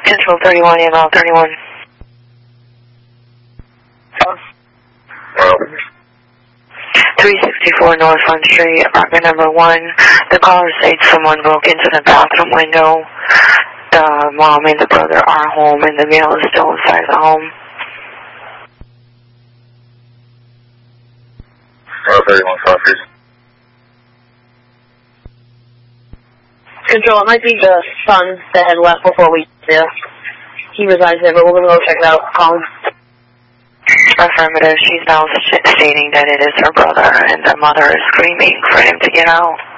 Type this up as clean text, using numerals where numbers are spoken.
Central 31, EML 31. 364 North Front Street, apartment number 1. The caller states someone broke into the bathroom window. The mom and the brother are home and the male is still inside the home. 31 South Street. Control, it might be the son that had left before we did there. He resides there, but we're going to go check it out. Call him. Affirmative. She's now stating that it is her brother and the mother is screaming for him to get out.